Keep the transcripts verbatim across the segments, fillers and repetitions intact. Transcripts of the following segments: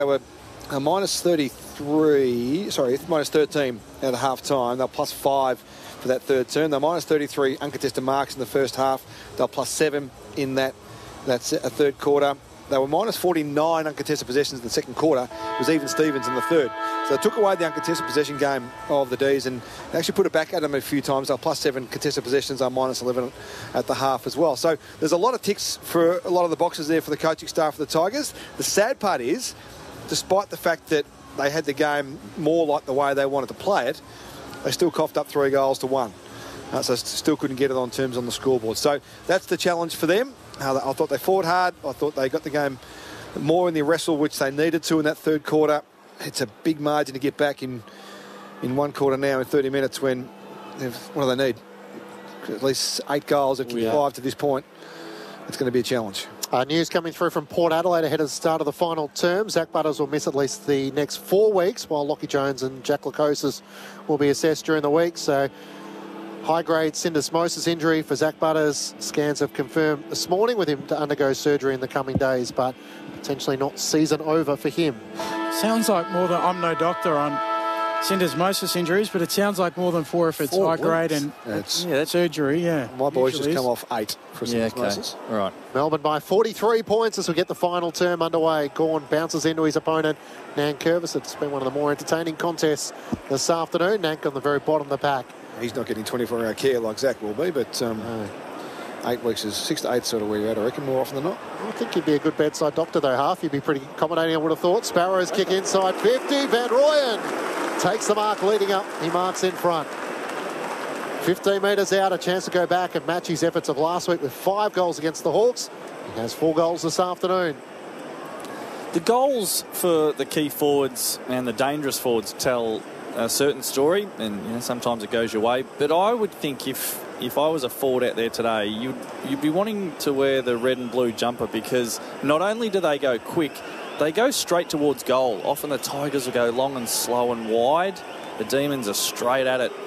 They were uh, minus thirty-three, sorry, minus thirteen at half time. They're plus five for that third term. They're minus thirty-three uncontested marks in the first half. They're plus seven in that that's a third quarter. They were minus forty-nine uncontested possessions in the second quarter. It was even Stevens in the third. So they took away the uncontested possession game of the D's and actually put it back at them a few times. They're plus seven contested possessions. They're minus eleven at the half as well. So there's a lot of ticks for a lot of the boxes there for the coaching staff of the Tigers. The sad part is, despite the fact that they had the game more like the way they wanted to play it, they still coughed up three goals to one. Uh, so still couldn't get it on terms on the scoreboard. So that's the challenge for them. Uh, I thought they fought hard. I thought they got the game more in the wrestle, which they needed to in that third quarter. It's a big margin to get back in in one quarter now in thirty minutes when, what do they need? At least eight goals after yeah. five to this point. It's going to be a challenge. Uh, news coming through from Port Adelaide ahead of the start of the final term. Zach Butters will miss at least the next four weeks, while Lockie Jones and Jack Lukosius will be assessed during the week. So, high-grade syndesmosis injury for Zach Butters. Scans have confirmed this morning with him to undergo surgery in the coming days, but potentially not season over for him. Sounds like more than... I'm no doctor on syndesmosis injuries, but it sounds like more than four if it's four high-grade and that's, yeah, that's surgery, yeah. My boys just come off eight for syndesmosis. Yeah, okay. Right. Melbourne by forty-three points as we get the final term underway. Gawn bounces into his opponent, Nankervis. It's been one of the more entertaining contests this afternoon. Nank on the very bottom of the pack. He's not getting twenty-four hour care like Zach will be, but um, no. eight weeks is six to eight sort of where you're at, I reckon, more often than not. I think you'd be a good bedside doctor, though, Half. You'd be pretty accommodating, I would have thought. Sparrows okay. kick inside fifty. Van Rooyen takes the mark leading up. He marks in front. fifteen metres out, a chance to go back and match his efforts of last week with five goals against the Hawks. He has four goals this afternoon. The goals for the key forwards and the dangerous forwards tell a certain story, and you know, sometimes it goes your way. But I would think if if I was a forward out there today, you'd you'd be wanting to wear the red and blue jumper, because not only do they go quick, they go straight towards goal. Often the Tigers will go long and slow and wide. The Demons are straight at it.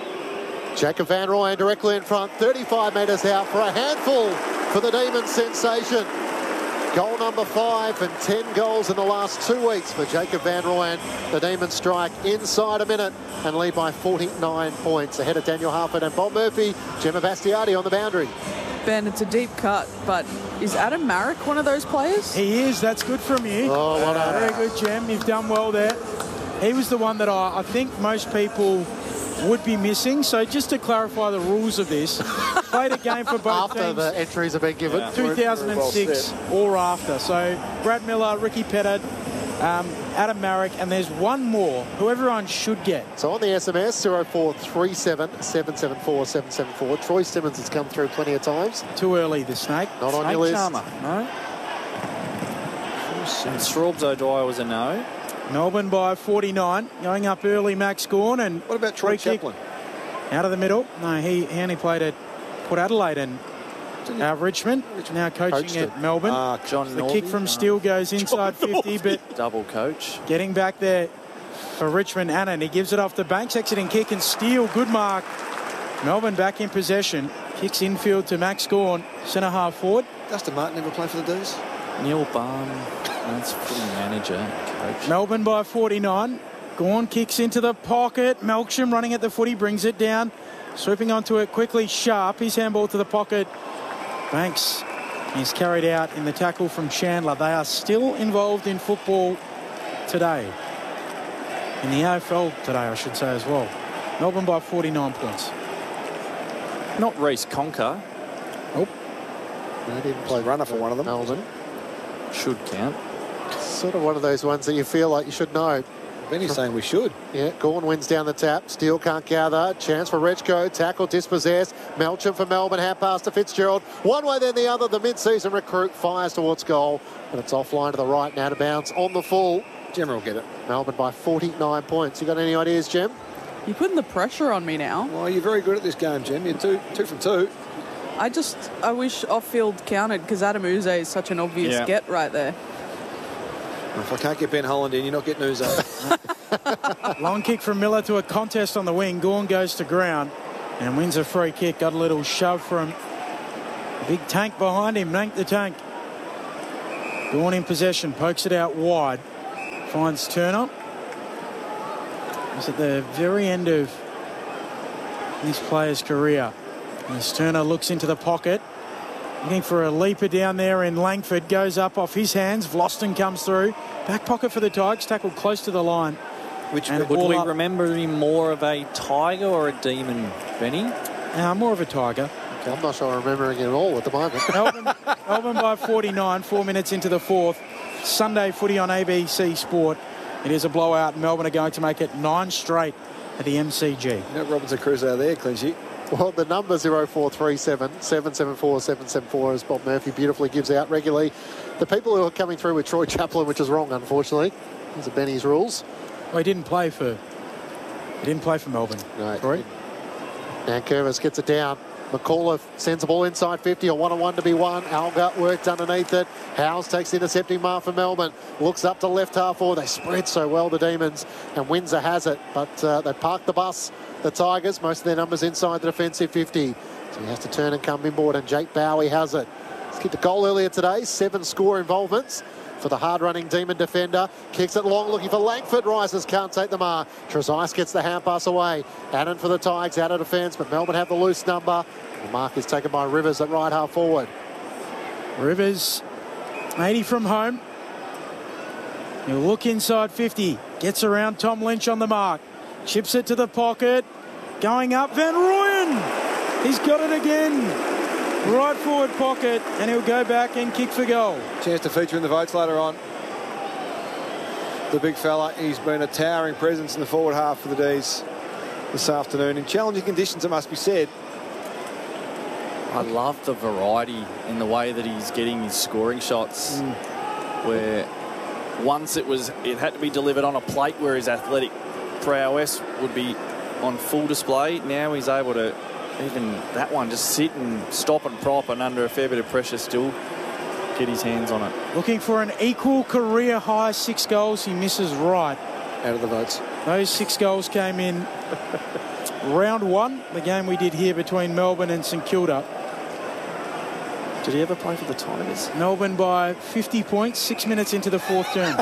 Jacob Van Rooyen directly in front, thirty-five metres out for a handful for the Demons sensation. Goal number five and ten goals in the last two weeks for Jacob Van Rooyen. The Demons strike inside a minute and lead by forty-nine points. Ahead of Daniel Harford and Bob Murphy, Gemma Bastiati on the boundary. Ben, it's a deep cut, but is Adam Marek one of those players? He is. That's good from you. Oh, what a... Very good, Gem. You've done well there. He was the one that I, I think most people would be missing. So just to clarify the rules of this, played a game for both after teams. the entries have been given. Yeah. two thousand six or after. So Brad Miller, Ricky Pettit, um, Adam Marek, and there's one more who everyone should get. So on the S M S, zero four three seven, seven seven four, seven seven four. Troy Simmons has come through plenty of times. Too early, the snake. Not snake on your list. Charmer, no. And Straubs O'Dwyer was a no. Melbourne by forty-nine, going up early, Max Gawn. And what about Troy Chaplin? Out of the middle. No, he, he only played at Port Adelaide and uh, Richmond, Richmond, now coaching Coached at it. Melbourne. Uh, John the Norby. kick from Steele goes inside fifty, but double coach. Getting back there for Richmond, Annan. He gives it off to Banks, exiting kick and Steele. Good mark. Melbourne back in possession. Kicks infield to Max Gawn, centre half forward. Dustin Martin never played for the D's. Neil Barn, that's footy manager, coach. Melbourne by forty-nine. Gawn kicks into the pocket. Melksham running at the footy, brings it down. Swooping onto it quickly, Sharp. His handball to the pocket. Banks is carried out in the tackle from Chandler. They are still involved in football today. In the A F L today, I should say as well. Melbourne by forty-nine points. Not Reece Conker. Nope. They didn't play runner for one of them. Melbourne. Should count. Sort of one of those ones that you feel like you should know. Benny's saying we should. Yeah, Gawn wins down the tap. Steele can't gather. Chance for Rechko. Tackle dispossessed. Melcham for Melbourne. Half pass to Fitzgerald. One way then the other. The mid-season recruit fires towards goal. But it's offline to the right and out of bounds on the full. Jem will get it. Melbourne by forty-nine points. You got any ideas, Jem? You're putting the pressure on me now. Well, you're very good at this game, Jem. You're two, two from two. I just, I wish off-field counted, because Adam Uze is such an obvious yeah. get right there. If I can't get Ben Holland in, you're not getting Uze. Long kick from Miller to a contest on the wing. Gawn goes to ground and wins a free kick. Got a little shove from big Tank behind him. Nank the Tank. Gawn in possession, pokes it out wide. finds Turner. It's at the very end of this player's career. As Turner looks into the pocket, looking for a leaper down there in Langford. Goes up off his hands. Vlosten comes through. Back pocket for the Tigers. Tackled close to the line. Which And would all we up. remember him more of a Tiger or a Demon, Benny? Uh, more of a Tiger. I'm not sure I'm remembering it at all at the moment. Melbourne, Melbourne by forty-nine, four minutes into the fourth. Sunday footy on A B C Sport. It is a blowout. Melbourne are going to make it nine straight at the M C G. You know, Robinson Crusoe there, Clinchy. Well, the number zero four three seven, seven seven four, seven seven four, as Bob Murphy beautifully gives out regularly. The people who are coming through with Troy Chaplin, which is wrong, unfortunately. These are Benny's rules. Well, he didn't play for. He didn't play for Melbourne. No. Troy. Nankervis gets it down. McAuliffe sends the ball inside fifty, a one-on-one to be won. Alga worked underneath it. Howes takes the intercepting mark for Melbourne. Looks up to left half forward. They spread so well, the Demons, and Windsor has it. But uh, they park the bus, the Tigers. Most of their numbers inside the defensive fifty. So he has to turn and come inboard, and Jake Bowie has it. He's kicked a goal earlier today. Seven score involvements for the hard-running Demon defender. Kicks it long, looking for Langford. Rises, can't take the mark. Trezise gets the hand pass away. Annan for the Tigers, out of defence, but Melbourne have the loose number. The mark is taken by Rivers at right half forward. Rivers, eighty from home. He'll look inside fifty. Gets around Tom Lynch on the mark. Chips it to the pocket. Going up, Van Rooyen. He's got it again. Right forward pocket, and he'll go back and kick for goal. Chance to feature in the votes later on. The big fella, he's been a towering presence in the forward half for the D's this afternoon. In challenging conditions, it must be said. I love the variety in the way that he's getting his scoring shots. Mm. Where once it was, it had to be delivered on a plate where his athletic prowess would be on full display. Now he's able to, even that one, just sit and stop and prop, and under a fair bit of pressure still get his hands on it. Looking for an equal career high six goals. He misses right. Out of the votes. Those six goals came in round one, the game we did here between Melbourne and St Kilda. Did he ever play for the Tigers? Melbourne by fifty points, six minutes into the fourth term.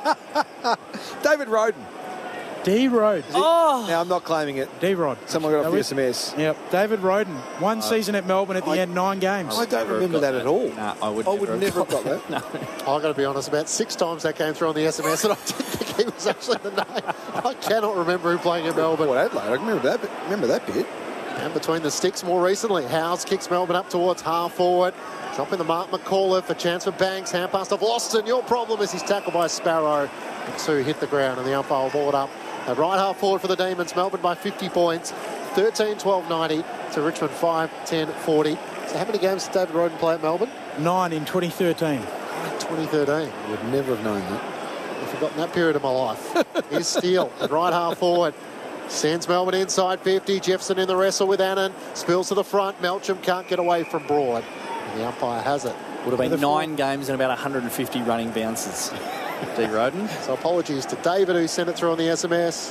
David Roden. D. Rod. Oh! Now, I'm not claiming it. D. Rod. Someone got off the S M S. Yep. David Roden. One uh, season at Melbourne, at the I, end, nine games. I don't remember that, that at all. No, I would I never, would have, never got have got that. No. I've got to be honest, about six times that came through on the S M S, and I didn't think he was actually the name. I cannot remember him playing at Melbourne. Port Adelaide, I remember that bit. Remember that bit. And between the sticks more recently, Howes kicks Melbourne up towards half forward. Dropping the mark, McAuliffe, a chance for Banks. Hand pass to Vlosten. Your problem is he's tackled by Sparrow. The two hit the ground, and the umpire will ball it up. A right half forward for the Demons. Melbourne by fifty points. thirteen twelve ninety to Richmond five ten forty. So how many games did David Roden play at Melbourne? Nine in twenty thirteen. twenty thirteen. I would never have known that. I've forgotten that period of my life. Here's Steele at right half forward. Sends Melbourne inside fifty. Jefferson in the wrestle with Annan. Spills to the front. Melcham can't get away from Broad. And the umpire has it. Would have been nine games and about one hundred fifty running bounces. D. Roden. So apologies to David, who sent it through on the S M S.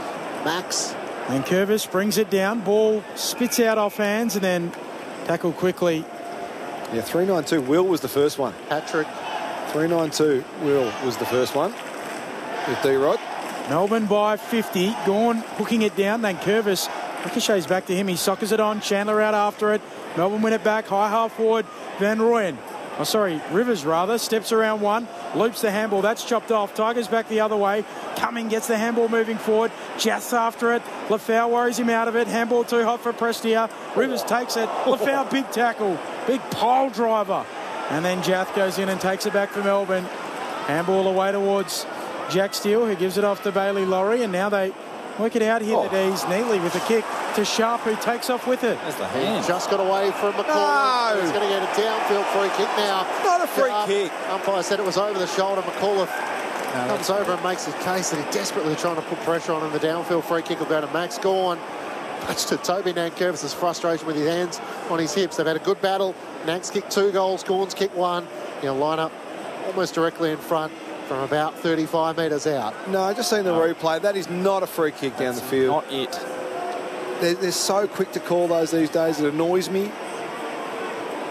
Max. And Curvis brings it down. Ball spits out off hands and then tackled quickly. Yeah, three nine two. Will was the first one. Patrick. three nine two. Will was the first one. With D-Rod. Melbourne by fifty. Gawn hooking it down. Then Curvis ricochets back to him. He soccers it on. Chandler out after it. Melbourne win it back. High half forward. Van Rooyen. Oh, sorry, Rivers rather. Steps around one. Loops the handball. That's chopped off. Tigers back the other way. Cumming gets the handball moving forward. Jass after it. Lafau worries him out of it. Handball too hot for Prestia. Rivers takes it. Lafau big tackle. Big pile driver. And then Jath goes in and takes it back for Melbourne. Handball away towards Jack Steele, who gives it off to Bailey Laurie. And now they work it out here oh. to D's neatly with a kick to Sharp, who takes off with it. That's the hand. Just got away from McAuliffe. No. He's going to get a downfield free kick now. Not a free Sharp. kick. Umpire said it was over the shoulder. McAuliffe no, comes over and makes his case that he's desperately trying to put pressure on him. The downfield free kick will go to Max Gawn. Much to Toby Nankervis' frustration with his hands on his hips. They've had a good battle. Nanks kicked two goals. Gawn's kicked one. He'll line up almost directly in front from about thirty-five metres out. No, I just seen the no. replay. That is not a free kick down That's the field. Not it. They're, they're so quick to call those these days. It annoys me.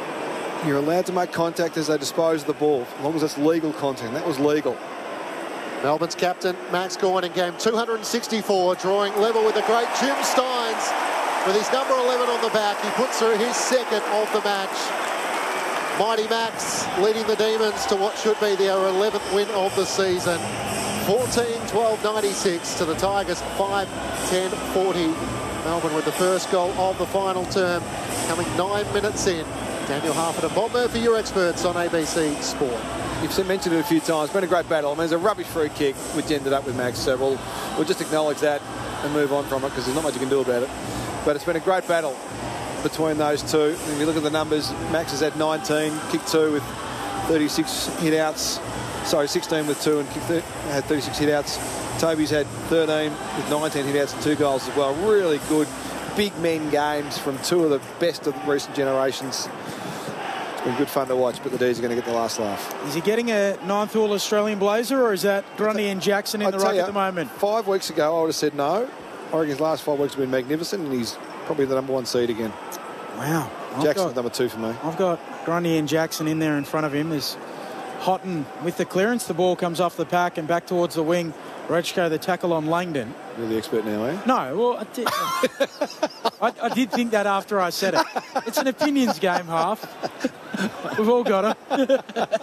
You're allowed to make contact as they dispose of the ball, as long as it's legal contact. That was legal. Melbourne's captain, Max Gawn, in game two hundred sixty-four, drawing level with the great Jim Steins. With his number eleven on the back, he puts through his second of the match. Mighty Max leading the Demons to what should be their eleventh win of the season. fourteen twelve ninety-six to the Tigers, five ten forty. Melbourne with the first goal of the final term, coming nine minutes in. Daniel Harford and Bob Murphy, your experts on A B C Sport. You've mentioned it a few times. It's been a great battle. I mean, it's a rubbish free kick, which ended up with Max. So we'll, we'll just acknowledge that and move on from it because there's not much you can do about it. But it's been a great battle between those two. When you look at the numbers, Max has had nineteen, kick two with thirty-six hit outs. Sorry, sixteen with two and kick th had thirty-six hit outs. Toby's had thirteen with nineteen hit outs and two goals as well. Really good big men games from two of the best of the recent generations. It's been good fun to watch, but the D's are going to get the last laugh. Is he getting a ninth All-Australian blazer, or is that Grundy and Jackson in I'd the tell ruck you, at the moment? Five weeks ago, I would have said no. I reckon his last five weeks have been magnificent, and he's probably the number one seed again. Wow. I've Jackson's got, number two for me. I've got Grundy and Jackson in there in front of him. There's Houghton with the clearance. The ball comes off the pack and back towards the wing. Rechko, the tackle on Langdon. You're the expert now, eh? No, well, I did, I, I did think that after I said it. It's an opinions game, half. We've all got it.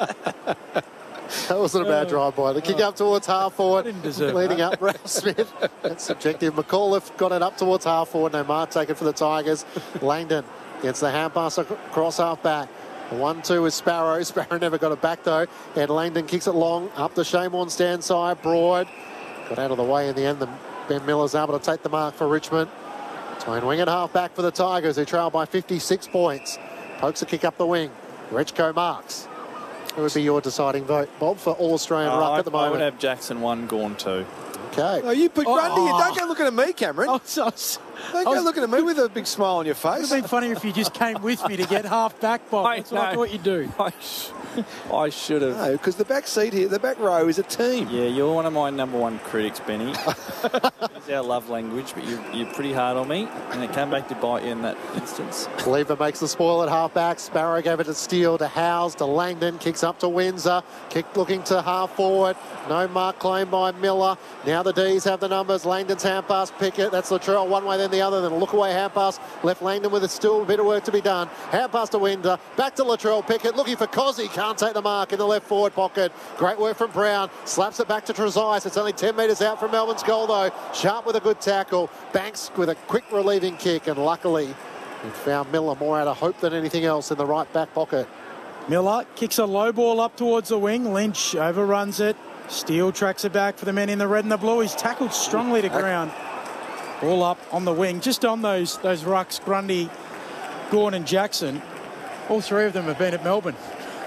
That wasn't a bad drive by. The kick up towards half forward, leading that. up Ralph Smith. That's subjective. McAuliffe got it up towards half forward. No mark taken for the Tigers. Langdon gets the hand pass across half back. one two with Sparrow. Sparrow never got it back though. And Langdon kicks it long up the Shane stand side. Broad got out of the way in the end. The Ben Miller's able to take the mark for Richmond. Between wing and half back for the Tigers, who trail by fifty-six points. Pokes a kick up the wing. Rechko marks. Who would be your deciding vote, Bob, for All-Australian Uh, ruck I, at the I moment? would have Jackson one, Gawn two. Okay. Oh, you put Oh, Grundy. oh. Don't go looking at me, Cameron. Oh, so, so, Don't I go was- looking at me with a big smile on your It would face. have been funnier if you just came with me to get half back, Bob. I That's what I know. thought you'd do. I, sh I should have. No, because the back seat here, the back row is a team. Yeah, you're one of my number one critics, Benny. It's our love language, but you, you're pretty hard on me, and it came back to bite you in that instance. Lever makes the spoil at half back. Sparrow gave it to Steele, to Howes, to Langdon. Kicks up to Windsor. Kick looking to half forward. No mark claimed by Miller. Now the D's have the numbers. Langdon's hand pass, Pickett. That's Latrell one way then the other. Then a look away hand pass. Left Langdon with a still a bit of work to be done. Hand pass to Windsor. Back to Latrell. Pickett looking for Cozzy. Can't take the mark in the left forward pocket. Great work from Brown. Slaps it back to Trezise. It's only ten metres out from Melbourne's goal though. Sharp with a good tackle. Banks with a quick relieving kick, and luckily he found Miller more out of hope than anything else in the right back pocket. Miller kicks a low ball up towards the wing. Lynch overruns it. Steele tracks it back for the men in the red and the blue. He's tackled strongly to ground. Ball up on the wing, just on those those rucks. Grundy, Gawn and Jackson. All three of them have been at Melbourne.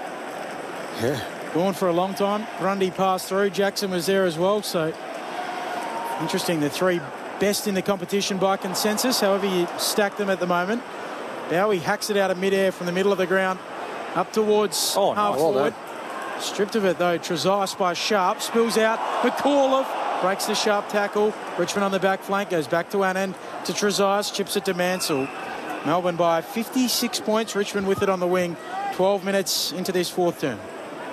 Yeah. Gawn for a long time. Grundy passed through. Jackson was there as well. So interesting. The three best in the competition by consensus. However you stack them at the moment. Bowie hacks it out of midair from the middle of the ground up towards Oh, half nice. Well forward. done. Stripped of it though. Trezise by Sharp. Spills out. McAuliffe breaks the Sharp tackle. Richmond on the back flank. Goes back to Annan. To Trezise. Chips it to Mansell. Melbourne by fifty-six points. Richmond with it on the wing. twelve minutes into this fourth term.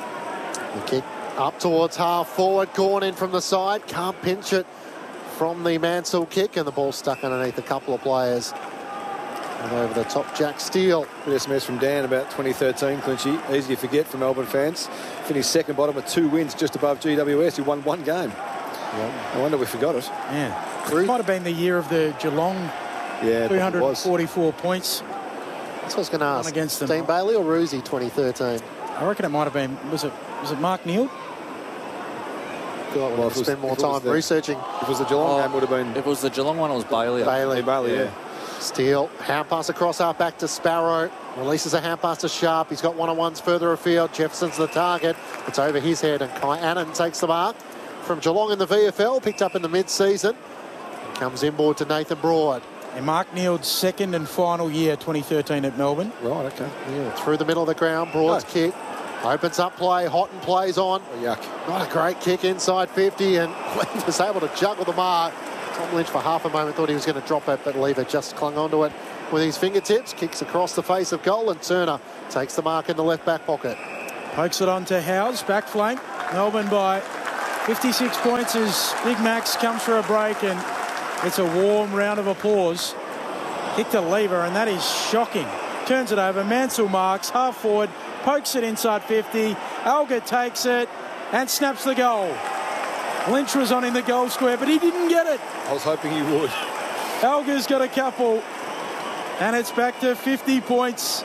The kick up towards half forward. Gawn in from the side. Can't pinch it from the Mansell kick, and the ball stuck underneath a couple of players. And over the top, Jack Steele. Bit of S M S from Dan about twenty thirteen, Clinchy. Easy to forget for Melbourne fans. Finished second bottom with two wins just above G W S. He won one game. Yep. I wonder we forgot it. Yeah. It might have been the year of the Geelong Yeah, three it hundred was. forty-four points. That's what I was going to ask. against them. Dean Bailey or Roosie twenty thirteen? I reckon it might have been, was it was it Mark Neal? I feel like we Well, need if to it was- spend more if it was time the- researching. If it was the Geelong Oh, game, would have been If it was the Geelong one, it was Bailey. Bailey. Lee Bailey, yeah. Steele, hand pass across half back to Sparrow. Releases a hand pass to Sharp. He's got one-on-ones further afield. Jefferson's the target. It's over his head, and Kai Annan takes the mark from Geelong in the V F L, picked up in the mid-season. Comes inboard to Nathan Broad. And Mark Neal's second and final year, twenty thirteen at Melbourne. Right, okay. Yeah, through the middle of the ground, Broad's Oh. kick. Opens up play, Houghton plays on. Oh, yuck. Not a great kick inside fifty, and Lever was able to juggle the mark. Tom Lynch for half a moment thought he was going to drop it, but Lever just clung onto it with his fingertips. Kicks across the face of goal, and Turner takes the mark in the left back pocket. Pokes it on to Howes, back flank. Melbourne by fifty-six points as Big Max comes for a break, and it's a warm round of applause. Kick to lever, and that is shocking. Turns it over. Mansell marks, half forward, pokes it inside fifty. Alga takes it and snaps the goal. Lynch was on in the goal square, but he didn't get it. I was hoping he would. Alga's got a couple, and it's back to fifty points.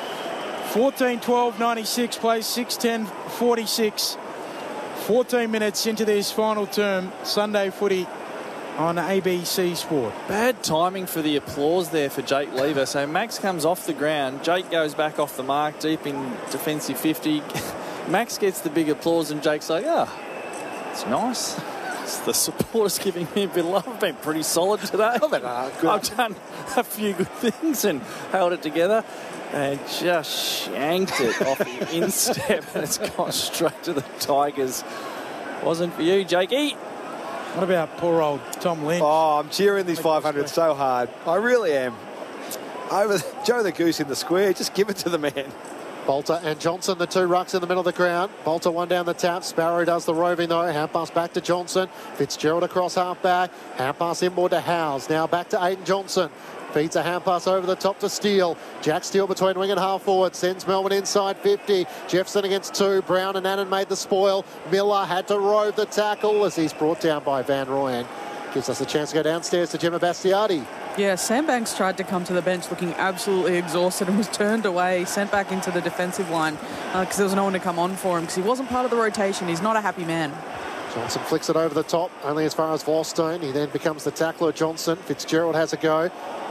fourteen twelve ninety-six plays six ten forty-six. fourteen minutes into this final term. Sunday footy on A B C Sport. Bad timing for the applause there for Jake Lever. So Max comes off the ground. Jake goes back off the mark, deep in defensive fifty. Max gets the big applause, and Jake's like, ah, oh, it's nice. It's the supporters giving me a bit of love. I've been pretty solid today. Oh, uh, I've done a few good things and held it together. And just shanked it off the instep, and it's gone straight to the Tigers. Wasn't for you, Jakey. What about poor old Tom Lynch? Oh, I'm cheering these five hundred so hard. I really am. Over Joe the Goose in the square. Just give it to the man. Bolter and Johnson, the two rucks in the middle of the ground. Bolter one down the tap. Sparrow does the roving though. Hand pass back to Johnson. Fitzgerald across half back. Hand pass inboard to Howes. Now back to Aiden Johnson. Feeds a hand pass over the top to Steele. Jack Steele between wing and half forward. Sends Melbourne inside fifty. Jefferson against two. Brown and Annan made the spoil. Miller had to rove the tackle as he's brought down by Van Rooyen. Gives us a chance to go downstairs to Gemma Bastiardi. Yeah, Sam Banks tried to come to the bench looking absolutely exhausted and was turned away, sent back into the defensive line because uh, there was no one to come on for him because he wasn't part of the rotation. He's not a happy man. Johnson flicks it over the top, only as far as Volstone. He then becomes the tackler, Johnson. Fitzgerald has a go.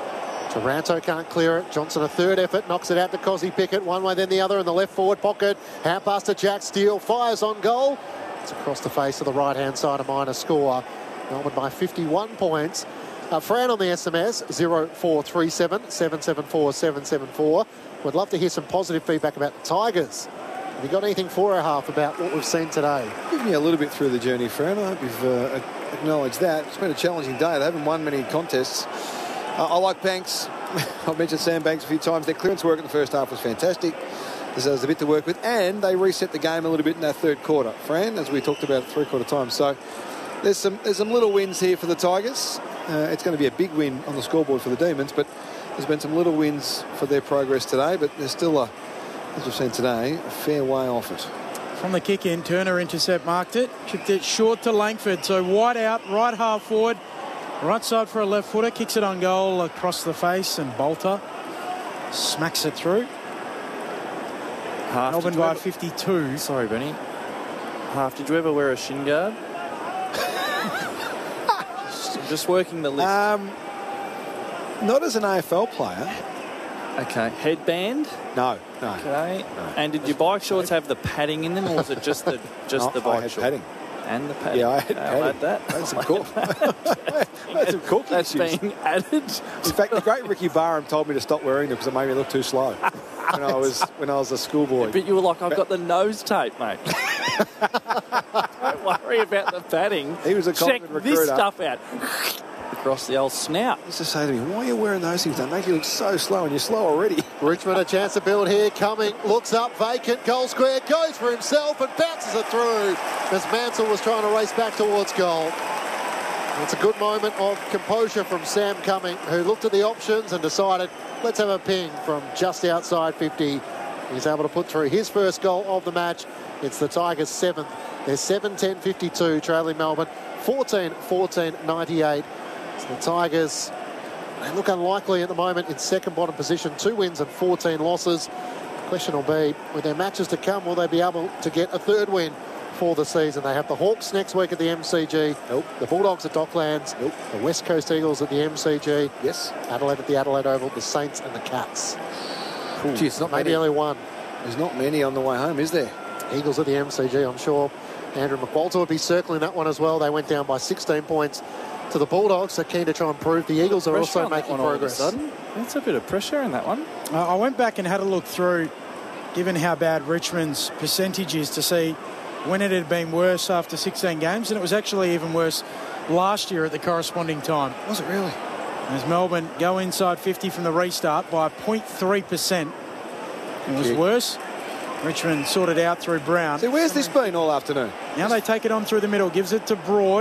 Taranto can't clear it. Johnson a third effort, knocks it out to Cosy Pickett. One way then the other in the left forward pocket. Hand pass to Jack Steele. Fires on goal. It's across the face of the right-hand side, a minor score. Melbourne by fifty-one points. Uh, Fran on the S M S, zero four three seven, seven seven four, seven seven four. We'd love to hear some positive feedback about the Tigers. Have you got anything for our half about what we've seen today? Give me a little bit through the journey, Fran. I hope you've uh, acknowledged that. It's been a challenging day. They haven't won many contests. Uh, I like Banks. I've mentioned Sam Banks a few times. Their clearance work in the first half was fantastic. There's a bit to work with. And they reset the game a little bit in that third quarter, Fran, as we talked about three-quarter time. So there's some there's some little wins here for the Tigers. Uh, it's going to be a big win on the scoreboard for the Demons, but there's been some little wins for their progress today. But there's still, a, as we've seen today, a fair way off it. From the kick in, Turner intercept marked it. Chipped it short to Langford. So wide out, right half forward. Right side for a left footer, kicks it on goal across the face, and Bolter smacks it through. Half, Melbourne by fifty-two. Sorry, Benny. Half, did you ever wear a shin guard? just, just working the list. Um, not as an A F L player. Okay. Headband? No, no. Okay. No. And did your bike shorts have the padding in them, or was it just the just no, the bike I had short? padding. And the padding. Yeah, I had I'll padding. add that. That's some cool. That's some cool That's issues. being added. In fact, the great Ricky Barham told me to stop wearing them because it made me look too slow when I was when I was a schoolboy. But you were like, I've got the nose tape, mate. Don't worry about the padding. He was a Check confident this recruiter. stuff out. Across the old snout. He used to say to me, why are you wearing those things? They make you look so slow, and you're slow already. Richmond a chance to build here, coming, looks up, vacant, goal square, goes for himself and bounces it through as Mansell was trying to race back towards goal. It's a good moment of composure from Sam Cumming, who looked at the options and decided, let's have a ping from just outside fifty. He's able to put through his first goal of the match. It's the Tigers' seventh. They're seven ten fifty-two, trailing Melbourne, fourteen fourteen ninety-eight. So the Tigers, they look unlikely at the moment in second bottom position, two wins and fourteen losses. The question will be, with their matches to come, will they be able to get a third win for the season? They have the Hawks next week at the M C G. Nope. The Bulldogs at Docklands. Nope. The West Coast Eagles at the M C G. Yes. Adelaide at the Adelaide Oval. The Saints and the Cats. Gee, it's not Maybe many. only one. There's not many on the way home, is there? Eagles at the M C G, I'm sure Andrew McWalter would be circling that one as well. They went down by sixteen points to the Bulldogs. They're keen to try and prove the Eagles are Pressure also on that making one all of a progress. sudden. That's a bit of pressure in that one. Uh, I went back and had a look through, given how bad Richmond's percentage is, to see when it had been worse after sixteen games, and it was actually even worse last year at the corresponding time. Was it really? As Melbourne go inside fifty from the restart by zero point three percent. It was Kick. worse Richmond sorted out through Brown. See, where's this been all afternoon? Now they take it on through the middle. Gives it to Broad.